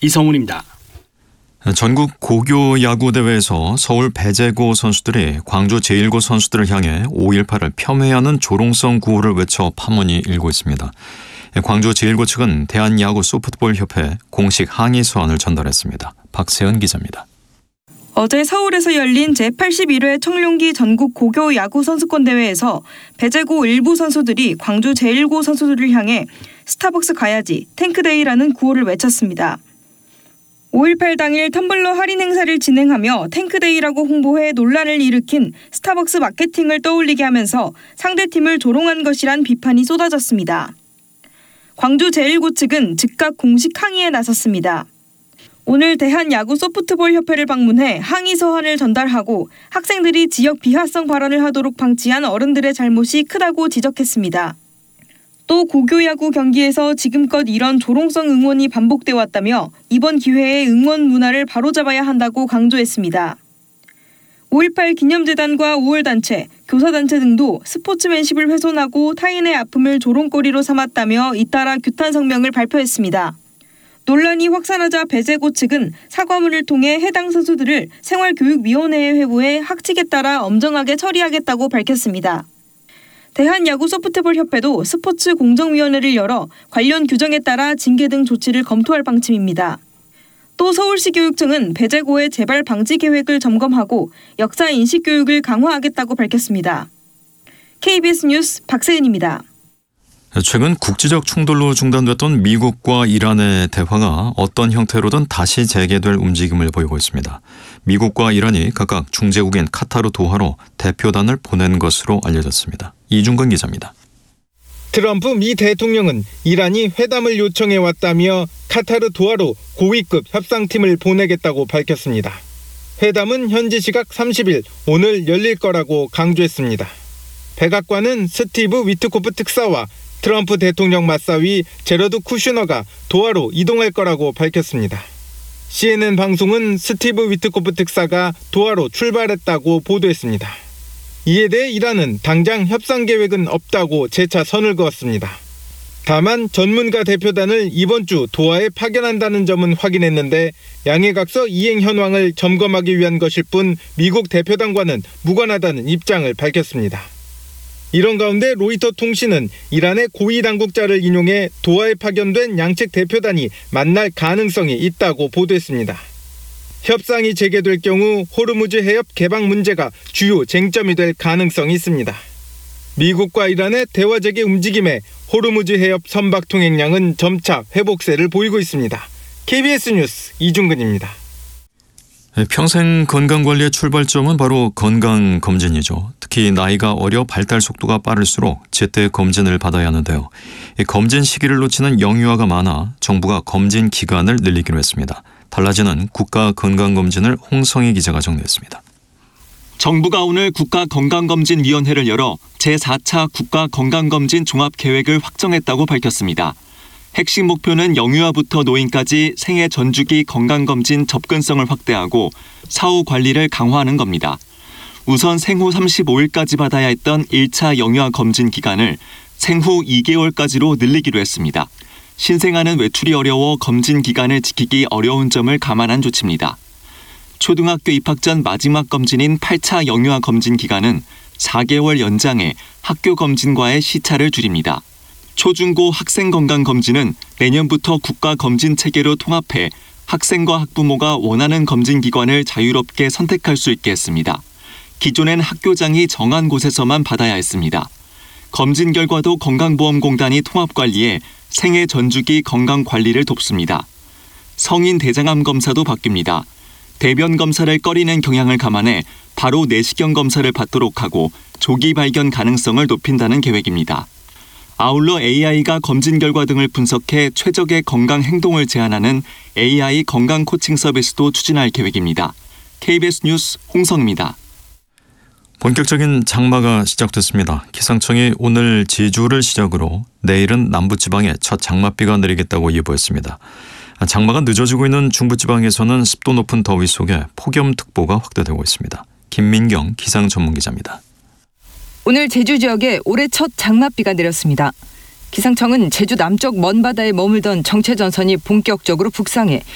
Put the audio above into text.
이성훈입니다. 전국 고교 야구 대회에서 서울 배제고 선수들이 광주 제1고 선수들을 향해 5.18을 폄훼하는 조롱성 구호를 외쳐 파문이 일고 있습니다. 광주 제1고 측은 대한야구 소프트볼협회에 공식 항의 서한을 전달했습니다. 박세은 기자입니다. 어제 서울에서 열린 제81회 청룡기 전국 고교 야구 선수권 대회에서 배제고 일부 선수들이 광주 제1고 선수들을 향해 스타벅스 가야지, 탱크데이라는 구호를 외쳤습니다. 5.18 당일 텀블러 할인 행사를 진행하며 탱크데이라고 홍보해 논란을 일으킨 스타벅스 마케팅을 떠올리게 하면서 상대팀을 조롱한 것이란 비판이 쏟아졌습니다. 광주 제1고 측은 즉각 공식 항의에 나섰습니다. 오늘 대한야구 소프트볼협회를 방문해 항의 서한을 전달하고 학생들이 지역 비하성 발언을 하도록 방치한 어른들의 잘못이 크다고 지적했습니다. 또 고교야구 경기에서 지금껏 이런 조롱성 응원이 반복돼 왔다며 이번 기회에 응원 문화를 바로잡아야 한다고 강조했습니다. 5.18 기념재단과 5월단체, 교사단체 등도 스포츠맨십을 훼손하고 타인의 아픔을 조롱거리로 삼았다며 잇따라 규탄 성명을 발표했습니다. 논란이 확산하자 배제고 측은 사과문을 통해 해당 선수들을 생활교육위원회에 회부해 학칙에 따라 엄정하게 처리하겠다고 밝혔습니다. 대한야구 소프트볼협회도 스포츠 공정위원회를 열어 관련 규정에 따라 징계 등 조치를 검토할 방침입니다. 또 서울시 교육청은 배제고의 재발 방지 계획을 점검하고 역사 인식 교육을 강화하겠다고 밝혔습니다. KBS 뉴스 박세은입니다. 최근 국지적 충돌로 중단됐던 미국과 이란의 대화가 어떤 형태로든 다시 재개될 움직임을 보이고 있습니다. 미국과 이란이 각각 중재국인 카타르 도하로 대표단을 보낸 것으로 알려졌습니다. 이중근 기자입니다. 트럼프 미 대통령은 이란이 회담을 요청해 왔다며 카타르 도하로 고위급 협상팀을 보내겠다고 밝혔습니다. 회담은 현지 시각 30일 오늘 열릴 거라고 강조했습니다. 백악관은 스티브 위트코프 특사와 트럼프 대통령 맞사위 제러드 쿠슈너가 도하로 이동할 거라고 밝혔습니다. CNN 방송은 스티브 위트코프 특사가 도하로 출발했다고 보도했습니다. 이에 대해 이란은 당장 협상 계획은 없다고 재차 선을 그었습니다. 다만 전문가 대표단을 이번 주 도하에 파견한다는 점은 확인했는데 양해각서 이행 현황을 점검하기 위한 것일 뿐 미국 대표단과는 무관하다는 입장을 밝혔습니다. 이런 가운데 로이터 통신은 이란의 고위 당국자를 인용해 도하에 파견된 양측 대표단이 만날 가능성이 있다고 보도했습니다. 협상이 재개될 경우 호르무즈 해협 개방 문제가 주요 쟁점이 될 가능성이 있습니다. 미국과 이란의 대화 재개 움직임에 호르무즈 해협 선박 통행량은 점차 회복세를 보이고 있습니다. KBS 뉴스 이중근입니다. 평생 건강관리의 출발점은 바로 건강검진이죠. 특히 나이가 어려 발달 속도가 빠를수록 제때 검진을 받아야 하는데요. 검진 시기를 놓치는 영유아가 많아 정부가 검진 기간을 늘리기로 했습니다. 달라지는 국가건강검진을 홍성희 기자가 정리했습니다. 정부가 오늘 국가건강검진위원회를 열어 제4차 국가건강검진 종합계획을 확정했다고 밝혔습니다. 핵심 목표는 영유아부터 노인까지 생애 전주기 건강검진 접근성을 확대하고 사후 관리를 강화하는 겁니다. 우선 생후 35일까지 받아야 했던 1차 영유아 검진 기간을 생후 2개월까지로 늘리기로 했습니다. 신생아는 외출이 어려워 검진 기간을 지키기 어려운 점을 감안한 조치입니다. 초등학교 입학 전 마지막 검진인 8차 영유아 검진 기간은 4개월 연장해 학교 검진과의 시차를 줄입니다. 초중고 학생 건강검진은 내년부터 국가검진체계로 통합해 학생과 학부모가 원하는 검진기관을 자유롭게 선택할 수 있게 했습니다. 기존엔 학교장이 정한 곳에서만 받아야 했습니다. 검진 결과도 건강보험공단이 통합관리해 생애 전주기 건강관리를 돕습니다. 성인 대장암 검사도 바뀝니다. 대변 검사를 꺼리는 경향을 감안해 바로 내시경 검사를 받도록 하고 조기 발견 가능성을 높인다는 계획입니다. 아울러 AI가 검진 결과 등을 분석해 최적의 건강 행동을 제안하는 AI 건강 코칭 서비스도 추진할 계획입니다. KBS 뉴스 홍성입니다. 본격적인 장마가 시작됐습니다. 기상청이 오늘 제주를 시작으로 내일은 남부지방에 첫 장맛비가 내리겠다고 예보했습니다. 장마가 늦어지고 있는 중부지방에서는 습도 높은 더위 속에 폭염특보가 확대되고 있습니다. 김민경 기상전문기자입니다. 오늘 제주 지역에 올해 첫 장맛비가 내렸습니다. 기상청은 제주 남쪽 먼바다에 머물던 정체전선이 본격적으로 북상해